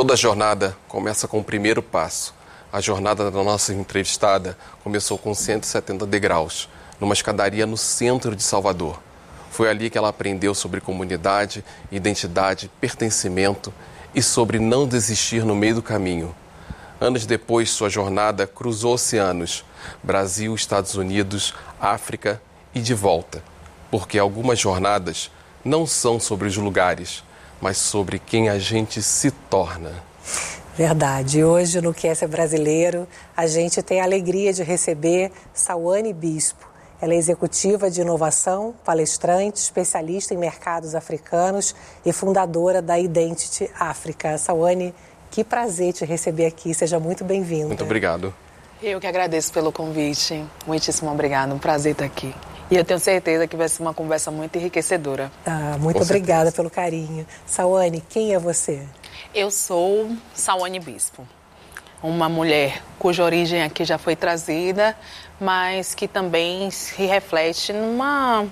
Toda jornada começa com o primeiro passo. A jornada da nossa entrevistada começou com 170 degraus, numa escadaria no centro de Salvador. Foi ali que ela aprendeu sobre comunidade, identidade, pertencimento e sobre não desistir no meio do caminho. Anos depois, sua jornada cruzou oceanos, Brasil, Estados Unidos, África e de volta. Porque algumas jornadas não são sobre os lugares, mas sobre quem a gente se torna. Verdade. Hoje, no Que é Ser Brasileiro, a gente tem a alegria de receber Sawane Bispo. Ela é executiva de inovação, palestrante, especialista em mercados africanos e fundadora da Identity África. Sawane, que prazer te receber aqui. Seja muito bem-vinda. Muito obrigado. Eu que agradeço pelo convite. Muitíssimo obrigado. Um prazer estar aqui. E eu tenho certeza que vai ser uma conversa muito enriquecedora. Muito obrigada pelo carinho. Sawane, quem é você? Eu sou Sawane Bispo, uma mulher cuja origem aqui já foi trazida, mas que também se reflete numa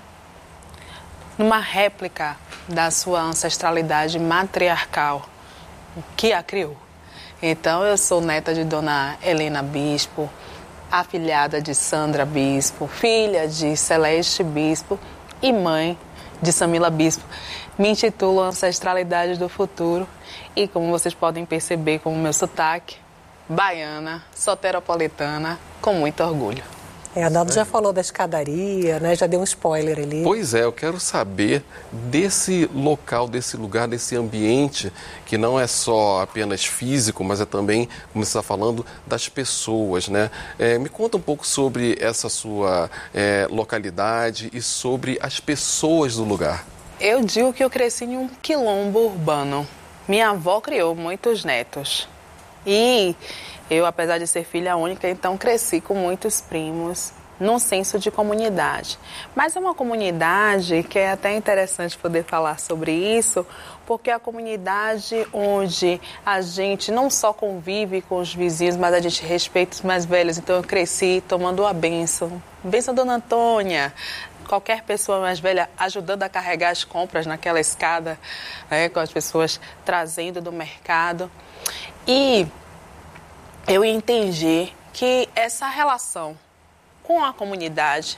réplica da sua ancestralidade matriarcal que a criou. Então, eu sou neta de Dona Helena Bispo, afilhada de Sandra Bispo, filha de Celeste Bispo e mãe de Samila Bispo. Me intitulo Ancestralidade do Futuro e, como vocês podem perceber com o meu sotaque, baiana, soteropolitana, com muito orgulho. Arnaldo já falou da escadaria, né? Já deu um spoiler ali. Pois é, eu quero saber desse local, desse lugar, desse ambiente que não é só apenas físico, mas é também, como você está falando, das pessoas, né? Me conta um pouco sobre essa sua localidade e sobre as pessoas do lugar. Eu digo que eu cresci em um quilombo urbano. Minha avó criou muitos netos. E eu, apesar de ser filha única, então cresci com muitos primos, num senso de comunidade. Mas é uma comunidade que é até interessante poder falar sobre isso, porque é a comunidade onde a gente não só convive com os vizinhos, mas a gente respeita os mais velhos. Então eu cresci tomando a bênção. Bênção, Dona Antônia. Qualquer pessoa mais velha ajudando a carregar as compras naquela escada, né, com as pessoas trazendo do mercado. E eu entendi que essa relação com a comunidade,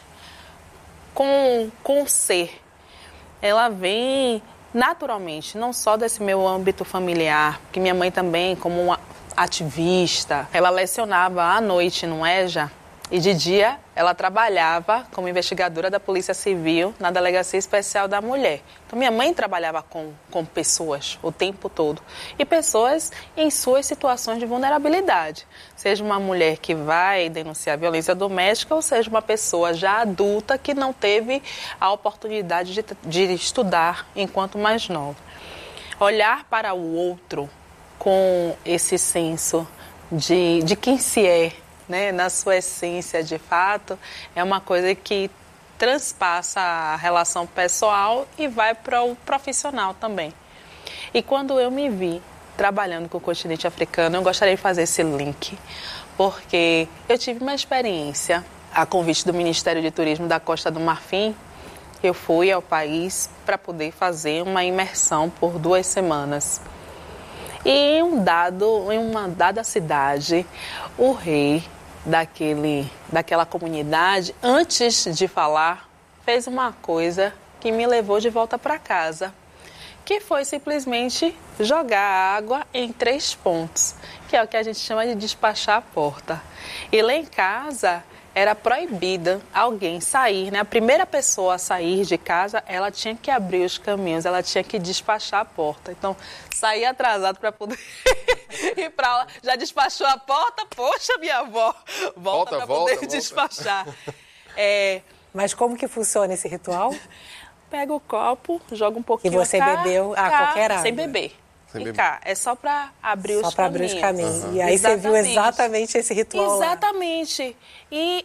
com o ser, ela vem naturalmente, não só desse meu âmbito familiar, que minha mãe também, como uma ativista, ela lecionava à noite no EJA, e de dia ela trabalhava como investigadora da Polícia Civil na Delegacia Especial da Mulher. Então minha mãe trabalhava com pessoas o tempo todo. E pessoas em suas situações de vulnerabilidade. Seja uma mulher que vai denunciar violência doméstica ou seja uma pessoa já adulta que não teve a oportunidade de estudar enquanto mais nova. Olhar para o outro com esse senso de quem se é, né, na sua essência, de fato, é uma coisa que transpassa a relação pessoal e vai para o profissional também. E quando eu me vi trabalhando com o continente africano, eu gostaria de fazer esse link, porque eu tive uma experiência, a convite do Ministério de Turismo da Costa do Marfim. Eu fui ao país para poder fazer uma imersão por 2 semanas. E em uma dada cidade, o rei daquela comunidade, antes de falar, fez uma coisa que me levou de volta para casa, que foi simplesmente jogar água em 3 pontos, que é o que a gente chama de despachar a porta. E lá em casa era proibida alguém sair, né? A primeira pessoa a sair de casa, ela tinha que abrir os caminhos, ela tinha que despachar a porta. Então, sair atrasado para poder ir para aula. Já despachou a porta? Poxa, minha avó, volta para poder despachar. Mas como que funciona esse ritual? Pega o copo, joga um pouquinho. E você bebeu qualquer água? Sem beber. E cá, é só para abrir os caminhos. Só para abrir os caminhos. E aí você viu exatamente esse ritual lá. Exatamente. E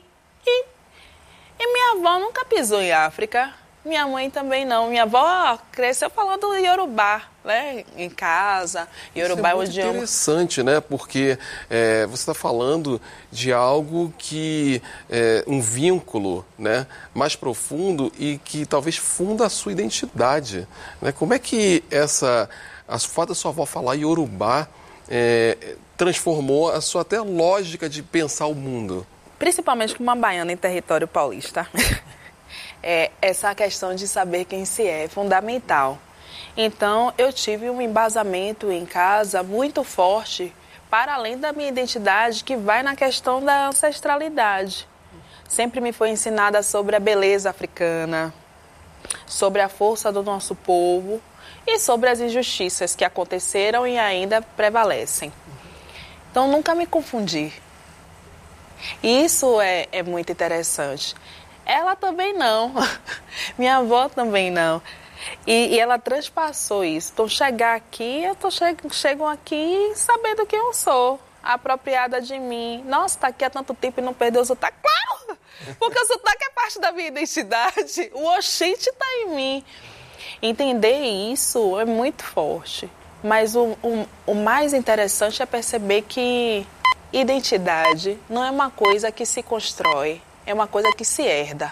minha avó nunca pisou em África. Minha mãe também não. Minha avó cresceu falando Yorubá, né? Em casa. Yorubá é o idioma. Interessante, né? Porque você está falando de algo que um vínculo, né, mais profundo e que talvez funda a sua identidade, né? Como é que o fato da sua avó falar Yorubá transformou a sua até lógica de pensar o mundo? Principalmente como uma baiana em território paulista. Essa questão de saber quem se é fundamental. Então, eu tive um embasamento em casa muito forte, para além da minha identidade, que vai na questão da ancestralidade. Sempre me foi ensinada sobre a beleza africana, sobre a força do nosso povo e sobre as injustiças que aconteceram e ainda prevalecem. Então, nunca me confundi. E isso é muito interessante. Ela também não. Minha avó também não. E ela transpassou isso. Então, chegar aqui, chego aqui sabendo quem eu sou. Apropriada de mim. Nossa, tá aqui há tanto tempo e não perdeu o sotaque. Claro! Porque o sotaque é parte da minha identidade. O oxente tá em mim. Entender isso é muito forte. Mas o mais interessante é perceber que identidade não é uma coisa que se constrói, é uma coisa que se herda.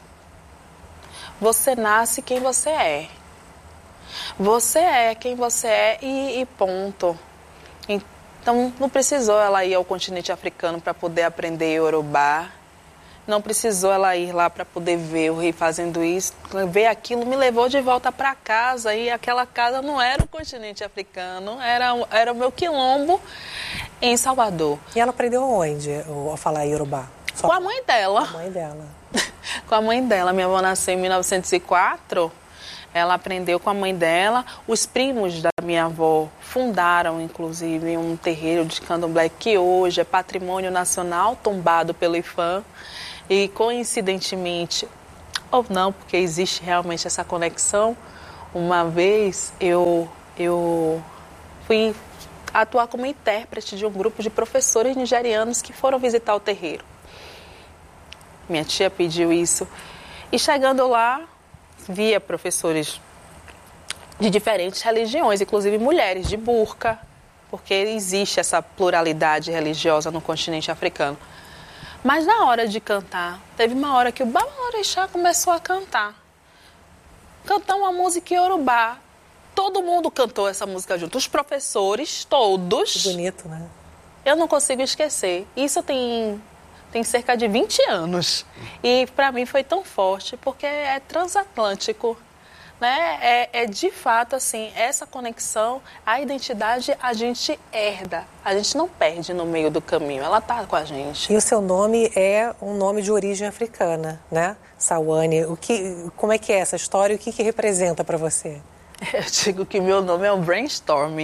Você nasce quem você é. Você é quem você é e ponto. Então, não precisou ela ir ao continente africano para poder aprender Yorubá. Não precisou ela ir lá para poder ver o rei fazendo isso. Ver aquilo me levou de volta para casa. E aquela casa não era o continente africano, era o meu quilombo em Salvador. E ela aprendeu onde a falar Yorubá? Com a mãe dela. Com a mãe dela. Com a mãe dela. Minha avó nasceu em 1904. Ela aprendeu com a mãe dela. Os primos da minha avó fundaram, inclusive, um terreiro de candomblé que hoje é patrimônio nacional, tombado pelo IFAM. E, coincidentemente, ou não, porque existe realmente essa conexão, uma vez eu fui atuar como intérprete de um grupo de professores nigerianos que foram visitar o terreiro. Minha tia pediu isso. E chegando lá, via professores de diferentes religiões, inclusive mulheres de burca, porque existe essa pluralidade religiosa no continente africano. Mas na hora de cantar, teve uma hora que o Babalorixá começou a cantar. Cantar uma música iorubá. Todo mundo cantou essa música junto. Os professores, todos. Que bonito, né? Eu não consigo esquecer. Isso tem cerca de 20 anos. E para mim foi tão forte, porque é transatlântico. Né? É de fato assim, essa conexão, a identidade a gente herda, a gente não perde no meio do caminho, ela está com a gente. E o seu nome é um nome de origem africana, né? Sawane, como é que é essa história e o que representa para você? Eu digo que meu nome é um brainstorming.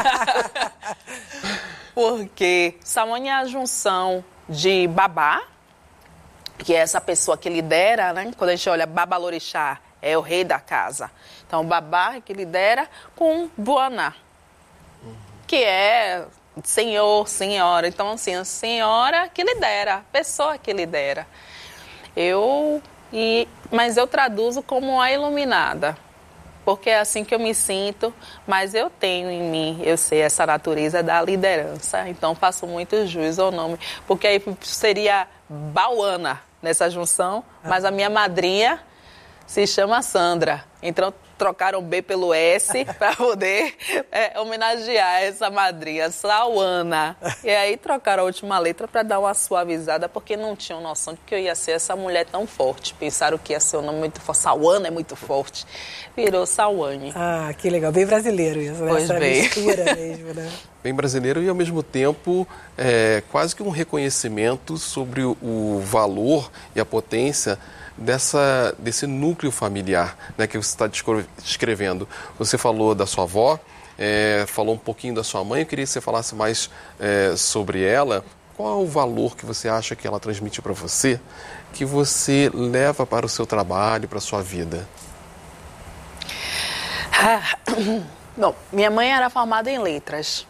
Porque Sawane é a junção de babá, que é essa pessoa que lidera, né? Quando a gente olha Babalorixá, é o rei da casa. Então, o babá que lidera com Buaná, que é senhor, senhora. Então, assim, a senhora que lidera, a pessoa que lidera. Mas eu traduzo como a iluminada, porque é assim que eu me sinto, mas eu tenho em mim, eu sei, essa natureza da liderança. Então, faço muito jus ao nome, porque aí seria Bauana nessa junção, mas a minha madrinha se chama Sandra. Então, trocaram o B pelo S para poder homenagear essa madrinha, Sauana. E aí trocaram a última letra para dar uma suavizada, porque não tinham noção de que eu ia ser essa mulher tão forte. Pensaram que ia ser um nome muito forte. Sauana é muito forte. Virou Sawane. Ah, que legal. Bem brasileiro isso, né? Pois essa bem. mistura mesmo, né? Bem brasileiro e, ao mesmo tempo, quase que um reconhecimento sobre o valor e a potência desse núcleo familiar, né, que você está descrevendo. Você falou da sua avó, falou um pouquinho da sua mãe. Eu queria que você falasse mais sobre ela. Qual é o valor que você acha que ela transmite para você, que você leva para o seu trabalho, para a sua vida? Bom, minha mãe era formada em letras.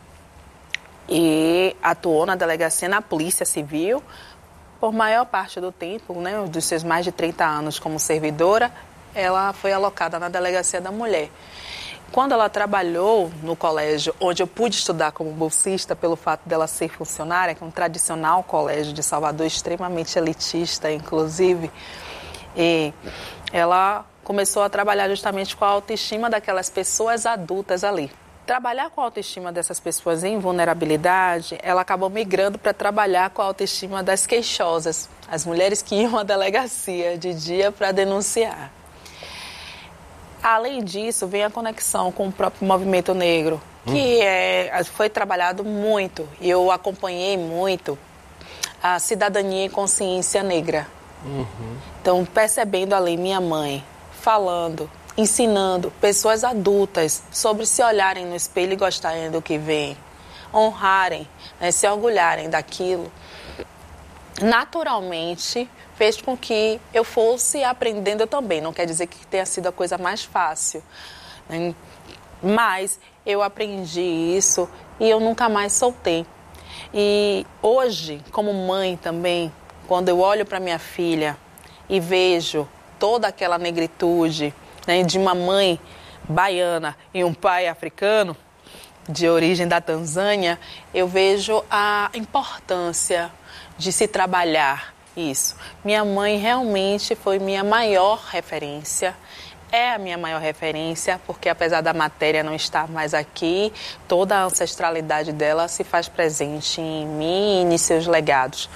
E atuou na delegacia, na Polícia Civil, por maior parte do tempo, né, dos seus mais de 30 anos como servidora. Ela foi alocada na Delegacia da Mulher. Quando ela trabalhou no colégio, onde eu pude estudar como bolsista, pelo fato dela ser funcionária, que é um tradicional colégio de Salvador, extremamente elitista, inclusive, e ela começou a trabalhar justamente com a autoestima daquelas pessoas adultas ali. trabalhar com a autoestima dessas pessoas em vulnerabilidade, ela acabou migrando para trabalhar com a autoestima das queixosas, as mulheres que iam à delegacia de dia para denunciar. Além disso, vem a conexão com o próprio movimento negro, que foi trabalhado muito, e eu acompanhei muito a cidadania e consciência negra. Então, percebendo ali minha mãe falando, ensinando pessoas adultas sobre se olharem no espelho e gostarem do que veem, honrarem, né, se orgulharem daquilo, naturalmente fez com que eu fosse aprendendo também. Não quer dizer que tenha sido a coisa mais fácil, né? Mas eu aprendi isso e eu nunca mais soltei. E hoje, como mãe também, quando eu olho para minha filha e vejo toda aquela negritude, né, de uma mãe baiana e um pai africano, de origem da Tanzânia, eu vejo a importância de se trabalhar isso. Minha mãe realmente foi minha maior referência, é a minha maior referência, porque apesar da matéria não estar mais aqui, toda a ancestralidade dela se faz presente em mim e em seus legados.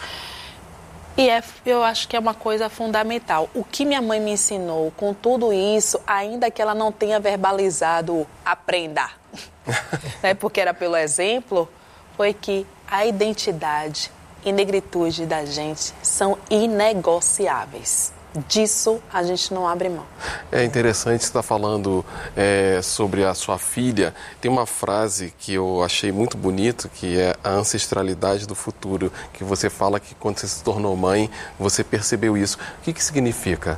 E eu acho que é uma coisa fundamental. O que minha mãe me ensinou com tudo isso, ainda que ela não tenha verbalizado aprenda, né, porque era pelo exemplo, foi que a identidade e negritude da gente são inegociáveis. Disso a gente não abre mão. É interessante você estar falando sobre a sua filha. Tem uma frase que eu achei muito bonito, que é a ancestralidade do futuro, que você fala que quando você se tornou mãe, você percebeu isso. O que significa?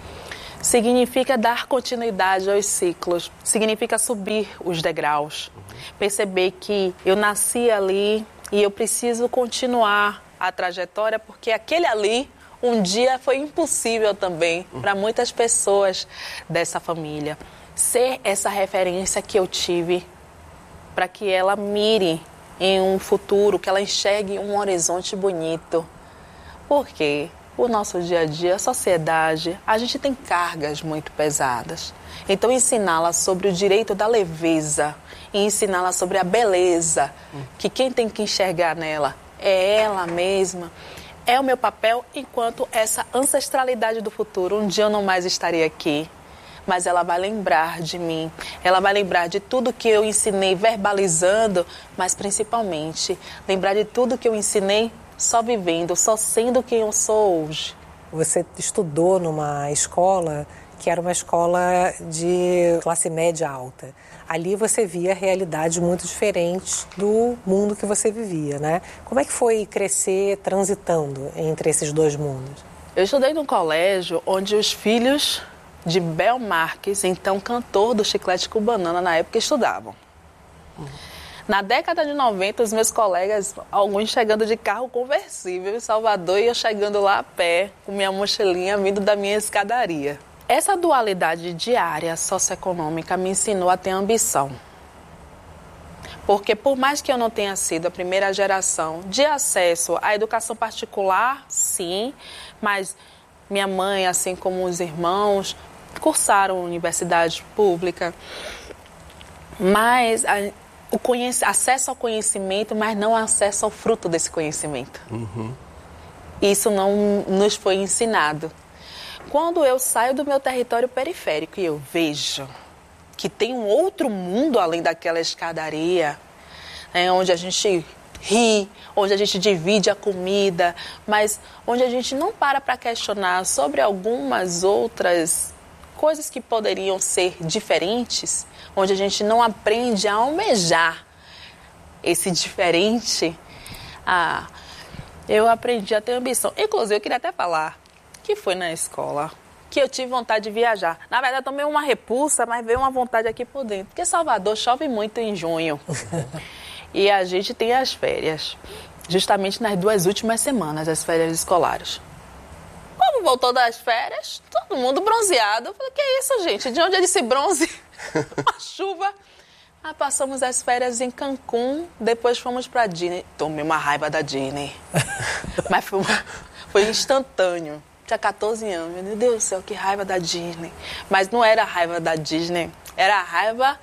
Significa dar continuidade aos ciclos, significa subir os degraus, perceber que eu nasci ali e eu preciso continuar a trajetória, porque aquele ali um dia foi impossível também para muitas pessoas dessa família. Ser essa referência que eu tive para que ela mire em um futuro, que ela enxergue um horizonte bonito. Porque o nosso dia a dia, a sociedade, a gente tem cargas muito pesadas. Então ensiná-la sobre o direito da leveza e ensiná-la sobre a beleza, que quem tem que enxergar nela é ela mesma. É o meu papel enquanto essa ancestralidade do futuro. Um dia eu não mais estarei aqui, mas ela vai lembrar de mim. Ela vai lembrar de tudo que eu ensinei verbalizando, mas principalmente lembrar de tudo que eu ensinei só vivendo, só sendo quem eu sou hoje. Você estudou numa escola que era uma escola de classe média alta. Ali você via realidades muito diferentes do mundo que você vivia, né? Como é que foi crescer transitando entre esses dois mundos? Eu estudei num colégio onde os filhos de Bel Marques, então cantor do Chiclete com Banana, na época estudavam. Na década de 90, os meus colegas, alguns chegando de carro conversível em Salvador e eu chegando lá a pé, com minha mochilinha vindo da minha escadaria. Essa dualidade diária socioeconômica me ensinou a ter ambição. Porque por mais que eu não tenha sido a primeira geração de acesso à educação particular, sim, mas minha mãe, assim como os irmãos, cursaram universidade pública, mas acesso ao conhecimento, mas não acesso ao fruto desse conhecimento. Isso não nos foi ensinado. Quando eu saio do meu território periférico e eu vejo que tem um outro mundo além daquela escadaria, né, onde a gente ri, onde a gente divide a comida, mas onde a gente não para questionar sobre algumas outras coisas que poderiam ser diferentes, onde a gente não aprende a almejar esse diferente, eu aprendi a ter ambição. Inclusive, eu queria até falar que foi na escola que eu tive vontade de viajar. Na verdade, eu tomei uma repulsa, mas veio uma vontade aqui por dentro. Porque Salvador chove muito em junho. E a gente tem as férias, justamente nas 2 últimas semanas, as férias escolares. Como voltou das férias, todo mundo bronzeado. Eu falei, que é isso, gente? De onde é esse bronze? Uma chuva. Passamos as férias em Cancún, depois fomos pra Disney. Tomei uma raiva da Disney. Mas foi instantâneo. Tinha 14 anos. Meu Deus do céu, que raiva da Disney. Mas não era a raiva da Disney Era a raiva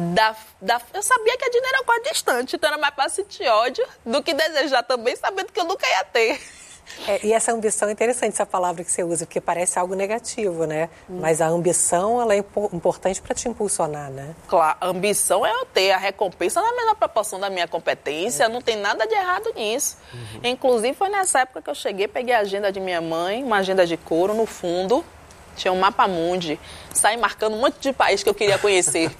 Eu sabia que a Dina era quase distante, então era mais fácil sentir ódio do que desejar também, sabendo que eu nunca ia ter. E essa ambição é interessante, essa palavra que você usa, porque parece algo negativo, né? Mas a ambição, ela é importante para te impulsionar, né? Claro, a ambição é eu ter a recompensa na mesma proporção da minha competência, não tem nada de errado nisso. Inclusive, foi nessa época que eu cheguei, peguei a agenda de minha mãe, uma agenda de couro, no fundo, tinha um mapa mundi, saí marcando um monte de país que eu queria conhecer.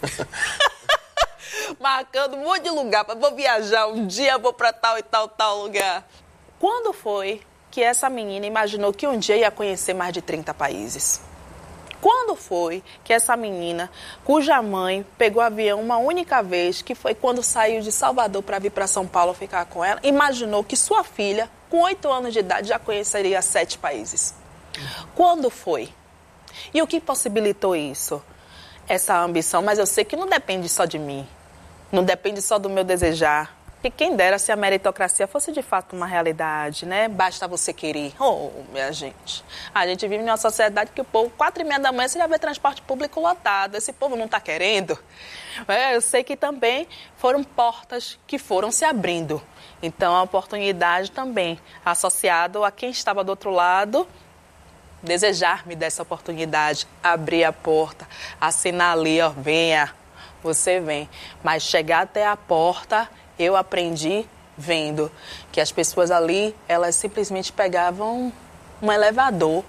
Marcando um monte de lugar, vou viajar um dia, vou para tal e tal lugar. Quando foi que essa menina imaginou que um dia ia conhecer mais de 30 países? Quando foi que essa menina, cuja mãe pegou avião uma única vez, que foi quando saiu de Salvador para vir para São Paulo ficar com ela, imaginou que sua filha, com 8 anos de idade, já conheceria 7 países? Quando foi? E o que possibilitou isso? Essa ambição, mas eu sei que não depende só de mim, não depende só do meu desejar. E quem dera se a meritocracia fosse de fato uma realidade, né? Basta você querer. Oh, minha gente. A gente vive numa sociedade que o povo, 4h30 da manhã, você já vê transporte público lotado. Esse povo não está querendo. Eu sei que também foram portas que foram se abrindo. Então, a oportunidade também, associado a quem estava do outro lado, desejar-me dessa oportunidade, abrir a porta, assinar ali, ó, venha, você vem. Mas chegar até a porta... Eu aprendi vendo que as pessoas ali, elas simplesmente pegavam um elevador.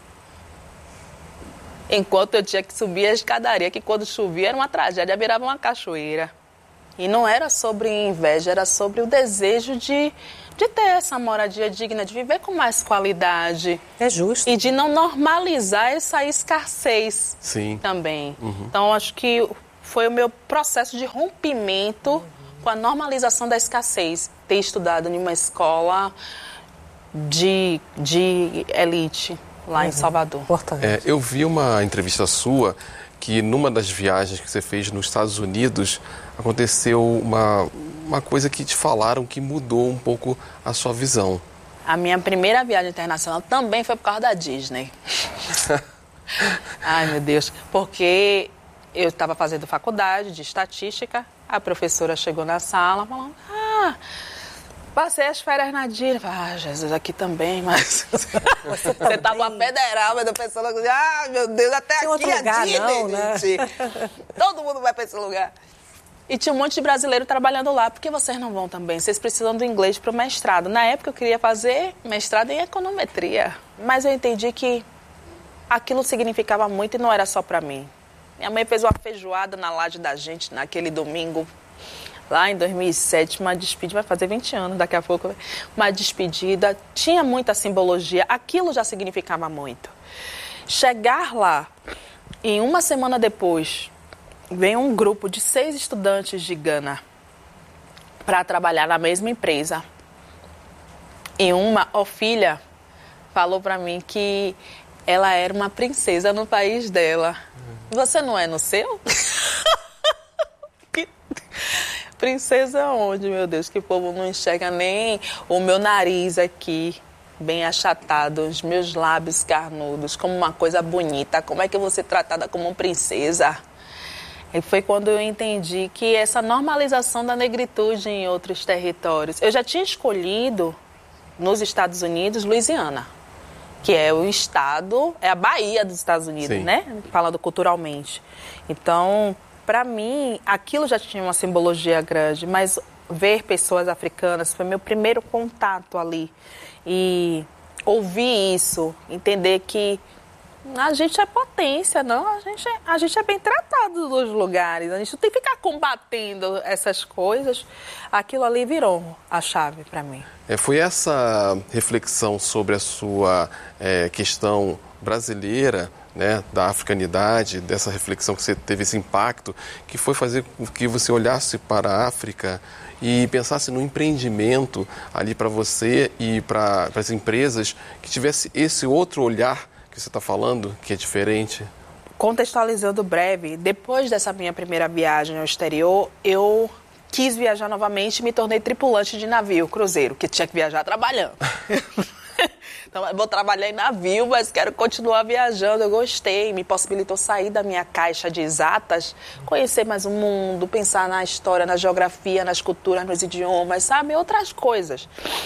Enquanto eu tinha que subir a escadaria, que quando chovia era uma tragédia, virava uma cachoeira. E não era sobre inveja, era sobre o desejo de ter essa moradia digna, de viver com mais qualidade. É justo. E de não normalizar essa escassez. Sim. Também. Então, acho que foi o meu processo de rompimento com a normalização da escassez, ter estudado em uma escola de elite lá em Salvador. Importante. Eu vi uma entrevista sua que numa das viagens que você fez nos Estados Unidos aconteceu uma coisa que te falaram que mudou um pouco a sua visão. A minha primeira viagem internacional também foi por causa da Disney. Ai, meu Deus. Porque eu estava fazendo faculdade de estatística. A professora chegou na sala falando, passei as férias na Disney. Jesus, aqui também, mas você tá numa federal, mas a pessoa diz, meu Deus, até tem aqui outro lugar, a Disney, não, né? Todo mundo vai para esse lugar. E tinha um monte de brasileiro trabalhando lá. Por que vocês não vão também? Vocês precisam do inglês para o mestrado. Na época eu queria fazer mestrado em econometria, mas eu entendi que aquilo significava muito e não era só para mim. Minha mãe fez uma feijoada na laje da gente naquele domingo, lá em 2007, uma despedida, vai fazer 20 anos daqui a pouco, uma despedida, tinha muita simbologia, aquilo já significava muito. Chegar lá, e uma semana depois, vem um grupo de 6 estudantes de Gana para trabalhar na mesma empresa. E uma filha falou para mim que ela era uma princesa no país dela. Você não é no seu? Princesa onde, meu Deus? Que o povo não enxerga nem o meu nariz aqui, bem achatado, os meus lábios carnudos, como uma coisa bonita. Como é que eu vou ser tratada como uma princesa? E foi quando eu entendi que essa normalização da negritude em outros territórios... Eu já tinha escolhido, nos Estados Unidos, Louisiana, que é o estado, é a Bahia dos Estados Unidos, Sim. né? Falando culturalmente. Então, para mim, aquilo já tinha uma simbologia grande, mas ver pessoas africanas foi meu primeiro contato ali. E ouvir isso, entender que a gente é potência, não? A gente é bem tratado nos lugares, a gente não tem que ficar combatendo essas coisas. Aquilo ali virou a chave para mim. Foi essa reflexão sobre a sua questão brasileira, né, da africanidade, dessa reflexão que você teve esse impacto, que foi fazer com que você olhasse para a África e pensasse no empreendimento ali para você e para as empresas, que tivesse esse outro olhar que você está falando, que é diferente? Contextualizando breve, depois dessa minha primeira viagem ao exterior, eu quis viajar novamente e me tornei tripulante de navio, cruzeiro, que tinha que viajar trabalhando. Então, eu vou trabalhar em navio, mas quero continuar viajando. Eu gostei, me possibilitou sair da minha caixa de exatas, conhecer mais o mundo, pensar na história, na geografia, nas culturas, nos idiomas, sabe? Outras coisas.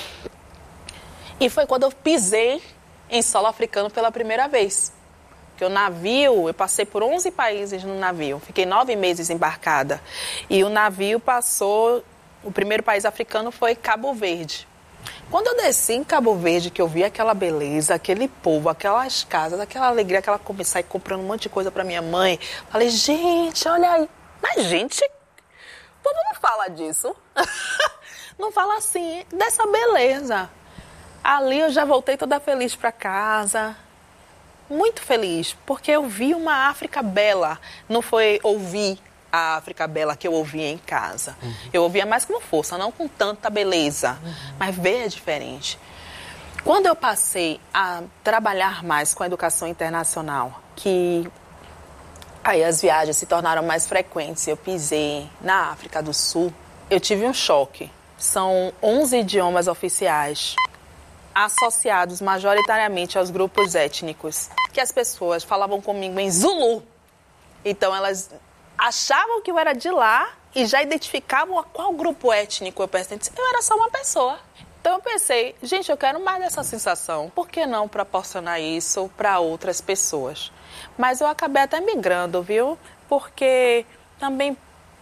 E foi quando eu pisei em solo africano pela primeira vez. Porque o navio, eu passei por 11 países no navio. Fiquei 9 meses embarcada. E o navio passou... O primeiro país africano foi Cabo Verde. Quando eu desci em Cabo Verde, que eu vi aquela beleza, aquele povo, aquelas casas, aquela alegria, aquela começar a ir comprando um monte de coisa para minha mãe, falei, gente, olha aí. Mas, gente, o povo não fala disso. Não fala assim, dessa beleza. Ali eu já voltei toda feliz para casa. Muito feliz, porque eu vi uma África bela. Não foi ouvir a África bela que eu ouvia em casa. Eu ouvia mais como força, não com tanta beleza. Mas ver é diferente. Quando eu passei a trabalhar mais com a educação internacional, que aí as viagens se tornaram mais frequentes, eu pisei na África do Sul, eu tive um choque. São 11 idiomas oficiais, associados majoritariamente aos grupos étnicos, que as pessoas falavam comigo em Zulu. Então elas achavam que eu era de lá e já identificavam a qual grupo étnico eu pertencia. Eu era só uma pessoa. Então eu pensei, gente, eu quero mais dessa sensação. Por que não proporcionar isso para outras pessoas? Mas eu acabei até migrando, viu? Porque também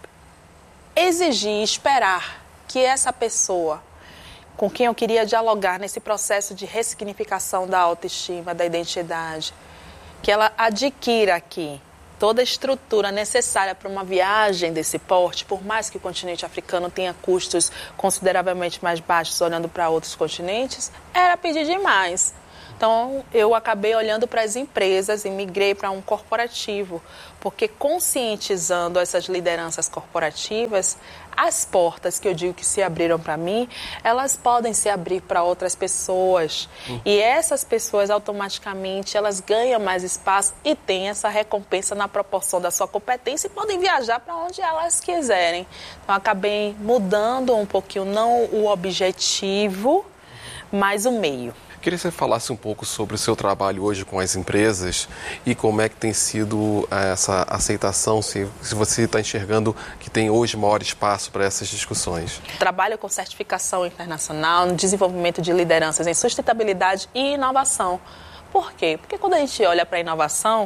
exigi, esperar que essa pessoa com quem eu queria dialogar nesse processo de ressignificação da autoestima, da identidade, que ela adquira aqui toda a estrutura necessária para uma viagem desse porte, por mais que o continente africano tenha custos consideravelmente mais baixos olhando para outros continentes, era pedir demais. Então, eu acabei olhando para as empresas e migrei para um corporativo, porque conscientizando essas lideranças corporativas, as portas que eu digo que se abriram para mim, elas podem se abrir para outras pessoas. E essas pessoas, automaticamente, elas ganham mais espaço e têm essa recompensa na proporção da sua competência e podem viajar para onde elas quiserem. Então, acabei mudando um pouquinho, não o objetivo, mas o meio. Queria que você falasse um pouco sobre o seu trabalho hoje com as empresas e como é que tem sido essa aceitação, se você está enxergando que tem hoje maior espaço para essas discussões. Trabalho com certificação internacional no desenvolvimento de lideranças em sustentabilidade e inovação. Por quê? Porque quando a gente olha para a inovação,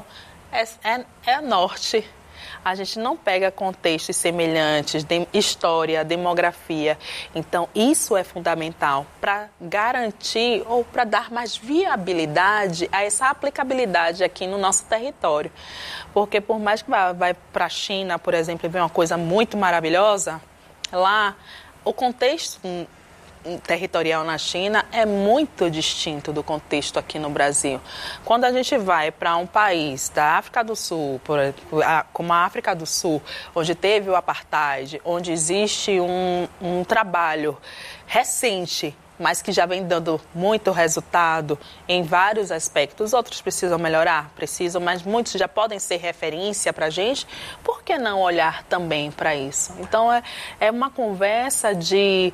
é norte. A gente não pega contextos semelhantes, de história, demografia. Então, isso é fundamental para garantir ou para dar mais viabilidade a essa aplicabilidade aqui no nosso território. Porque por mais que vai para a China, por exemplo, e vê uma coisa muito maravilhosa, lá o contexto territorial na China é muito distinto do contexto aqui no Brasil. Quando a gente vai para um país da África do Sul, como a África do Sul, onde teve o apartheid, onde existe um trabalho recente, mas que já vem dando muito resultado em vários aspectos. Outros precisam melhorar? Precisam, mas muitos já podem ser referência para a gente. Por que não olhar também para isso? Então, é uma conversa de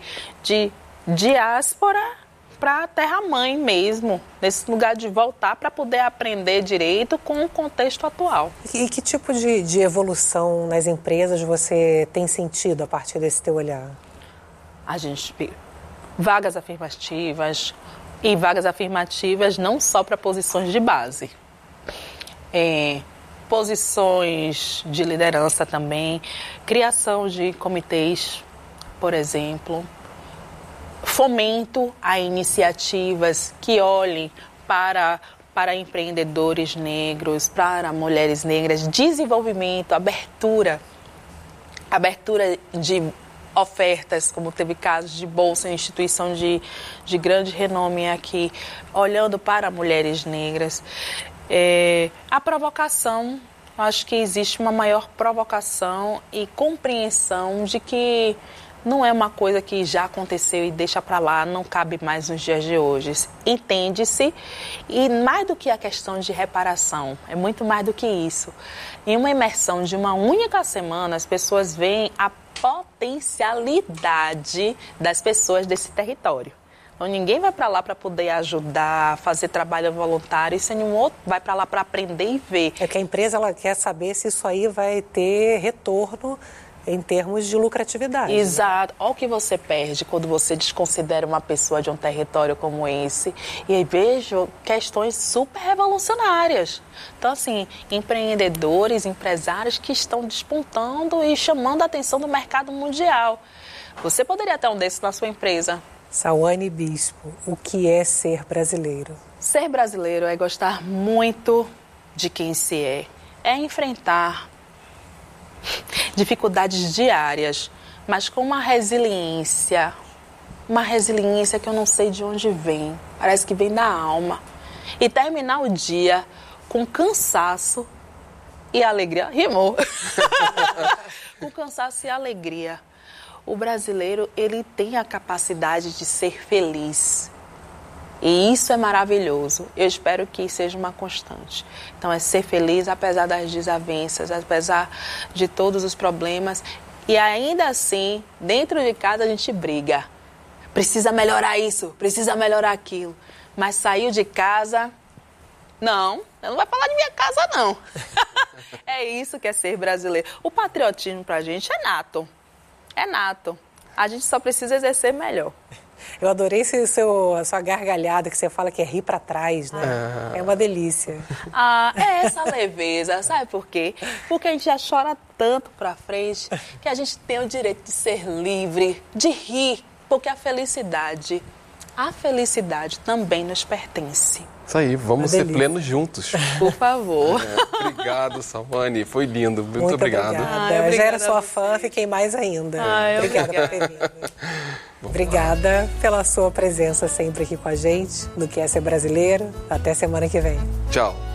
diáspora para a terra-mãe mesmo, nesse lugar de voltar para poder aprender direito com o contexto atual. E que tipo de evolução nas empresas você tem sentido a partir desse teu olhar? A gente vê vagas afirmativas, e vagas afirmativas não só para posições de base. Posições de liderança também, criação de comitês, por exemplo, fomento a iniciativas que olhem para empreendedores negros, para mulheres negras, desenvolvimento, abertura de ofertas, como teve casos de bolsa em instituição de grande renome aqui, olhando para mulheres negras. A provocação, acho que existe uma maior provocação e compreensão de que não é uma coisa que já aconteceu e deixa para lá, não cabe mais nos dias de hoje. Entende-se, e mais do que a questão de reparação, é muito mais do que isso. Em uma imersão de uma única semana, as pessoas veem a potencialidade das pessoas desse território. Então, ninguém vai para lá para poder ajudar, fazer trabalho voluntário, e se nenhum outro vai para lá para aprender e ver. É que a empresa ela quer saber se isso aí vai ter retorno em termos de lucratividade. Exato. Olha o que você perde quando você desconsidera uma pessoa de um território como esse. E aí vejo questões super revolucionárias. Então, assim, empreendedores, empresários que estão despontando e chamando a atenção do mercado mundial. Você poderia ter um desses na sua empresa. Sawane Bispo, o que é ser brasileiro? Ser brasileiro é gostar muito de quem se é. É enfrentar dificuldades diárias, mas com uma resiliência que eu não sei de onde vem, parece que vem da alma. E terminar o dia com cansaço e alegria. Rimou! Com cansaço e alegria. O brasileiro, ele tem a capacidade de ser feliz. E isso é maravilhoso. Eu espero que seja uma constante. Então, é ser feliz apesar das desavenças, apesar de todos os problemas. E ainda assim, dentro de casa a gente briga. Precisa melhorar isso, precisa melhorar aquilo. Mas saiu de casa... Não, eu não vai falar de minha casa, não. É isso que é ser brasileiro. O patriotismo pra gente é nato. É nato. A gente só precisa exercer melhor. Eu adorei a sua gargalhada, que você fala que é rir pra trás, né? É uma delícia. É essa leveza, sabe por quê? Porque a gente já chora tanto pra frente que a gente tem o direito de ser livre, de rir, porque a felicidade também nos pertence. Isso aí, vamos ser plenos juntos. Por favor. Obrigado, Sawane. Foi lindo. Muito obrigado. Eu já era sua fã, fiquei mais ainda. Obrigada por ter vindo. Obrigada pela sua presença sempre aqui com a gente, no Que é Ser Brasileiro. Até semana que vem. Tchau.